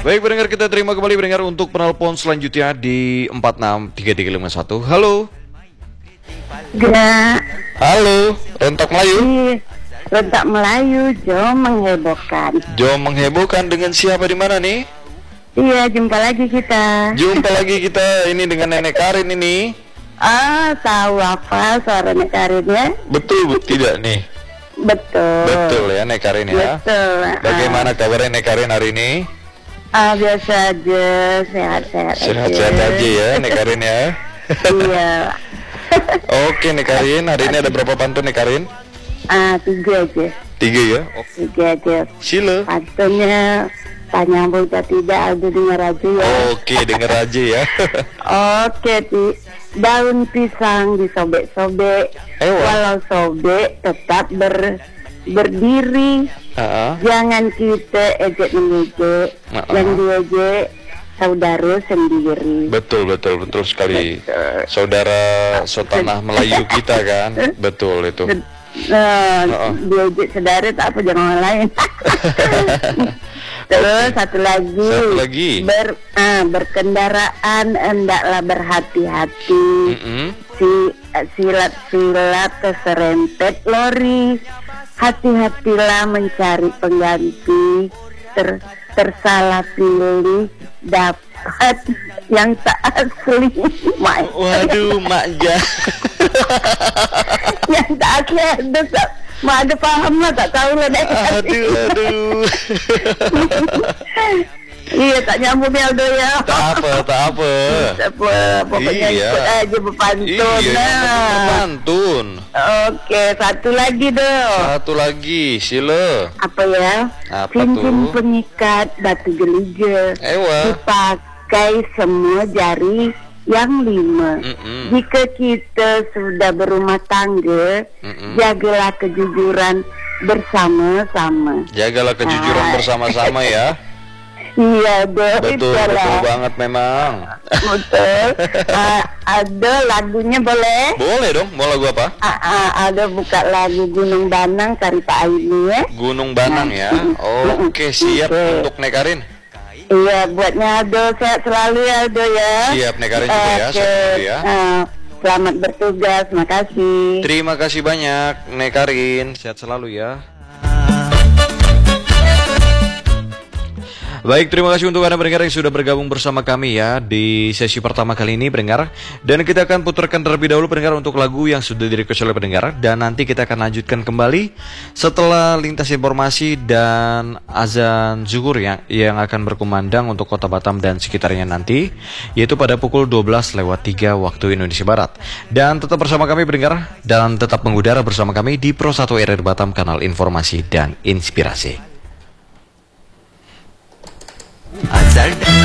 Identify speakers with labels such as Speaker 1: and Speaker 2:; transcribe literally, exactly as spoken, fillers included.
Speaker 1: Baik pendengar, kita terima kembali pendengar untuk penelpon selanjutnya di empat enam tiga tiga lima satu. Halo.
Speaker 2: Gak.
Speaker 1: Halo, Rentak Melayu.
Speaker 2: Rentak Melayu, Jo menghebohkan.
Speaker 1: Jo menghebohkan dengan siapa di mana nih?
Speaker 2: Iya, jumpa lagi kita.
Speaker 1: Jumpa lagi kita ini dengan Nenek Karin ini.
Speaker 2: Ah, tahu apa suara Nek Karin ya?
Speaker 1: Betul bu, tidak nih?
Speaker 2: Betul.
Speaker 1: Betul ya Nek Karin ya.
Speaker 2: Betul.
Speaker 1: Bagaimana kabarnya Nek Karin hari ini?
Speaker 2: Ah, biasa aja, sehat-sehat aja.
Speaker 1: Sehat-sehat aja ya Nek Karin ya.
Speaker 2: Iya.
Speaker 1: Oke Nek Karin, hari ini ada berapa pantun Nek Karin?
Speaker 2: Ah, tiga aja.
Speaker 1: Tiga ya? Oke.
Speaker 2: Tiga aja.
Speaker 1: Sila.
Speaker 2: Pantunnya tak nyambung tak tidak, ada dengar aja ya.
Speaker 1: Oke, denger aja ya.
Speaker 2: Oke, Ti. Daun pisang disobek-sobek,
Speaker 1: Ewa.
Speaker 2: walau sobek tetap ber, berdiri.
Speaker 1: Uh-uh.
Speaker 2: Jangan kita ejek mengejek,
Speaker 1: Uh-uh.
Speaker 2: yang diejek saudara sendiri.
Speaker 1: Betul, betul, betul sekali.
Speaker 2: Betul.
Speaker 1: Saudara sotanah Melayu kita kan. Betul itu.
Speaker 2: Nah,
Speaker 1: Uh-uh.
Speaker 2: diejek saudara tak apa, jangan orang lain. Terus satu lagi,
Speaker 1: Satu lagi.
Speaker 2: Ber, ah, berkendaraan hendaklah berhati-hati.
Speaker 1: Mm-mm.
Speaker 2: Si silat-silat keserempet lori, hati-hatilah mencari pengganti. Ter, tersalah pilih dapat yang tak asli. Mak.
Speaker 1: Waduh, Mak Ja.
Speaker 2: Yang tak asli ada tak. Mak ada paham lah, tak tahu lah.
Speaker 1: Aduh, aduh.
Speaker 2: Iya, tak nyambung ya Aldo ya.
Speaker 1: Tak apa, tak apa.
Speaker 2: Tak apa, pokoknya
Speaker 1: Iya.
Speaker 2: ikut aja berpantun.
Speaker 1: Iya,
Speaker 2: Nah.
Speaker 1: pantun.
Speaker 2: Oke, satu lagi dong.
Speaker 1: Satu lagi, sila.
Speaker 2: Apa ya?
Speaker 1: Apa
Speaker 2: Cincin
Speaker 1: tuh?
Speaker 2: pengikat batu gelija.
Speaker 1: Ewa.
Speaker 2: Dipakai semua jari yang lima.
Speaker 1: Mm-mm.
Speaker 2: Jika kita sudah berumah tangga,
Speaker 1: Mm-mm.
Speaker 2: jagalah kejujuran bersama-sama.
Speaker 1: Jagalah kejujuran
Speaker 2: Ah.
Speaker 1: bersama-sama ya.
Speaker 2: Iya, dong.
Speaker 1: Betul,
Speaker 2: itulah.
Speaker 1: betul banget memang.
Speaker 2: Betul. Ah, ada lagunya boleh?
Speaker 1: Boleh dong, mau lagu apa?
Speaker 2: Ah, ah, ada buka lagu Gunung Banang Kari Pak Aini ya.
Speaker 1: Gunung Banang ya. Oke, siap
Speaker 2: Oke.
Speaker 1: untuk Nek Karin.
Speaker 2: Iya, buatnya Aldo sehat selalu ya Aldo ya.
Speaker 1: Siap, Nek Karin juga ya,
Speaker 2: Oke.
Speaker 1: sehat selalu ya.
Speaker 2: Ah, selamat bertugas, makasih.
Speaker 1: Terima kasih banyak Nek Karin. Sehat selalu ya. Baik, terima kasih untuk Anda pendengar yang sudah bergabung bersama kami ya di sesi pertama kali ini pendengar. Dan kita akan putarkan terlebih dahulu pendengar untuk lagu yang sudah di-request oleh pendengar. Dan nanti kita akan lanjutkan kembali setelah lintas informasi dan azan zuhur yang, yang akan berkumandang untuk kota Batam dan sekitarnya nanti, yaitu pada pukul dua belas lewat tiga waktu Indonesia Barat. Dan tetap bersama kami pendengar, dan tetap mengudara bersama kami di Pro satu R R Batam, kanal informasi dan inspirasi.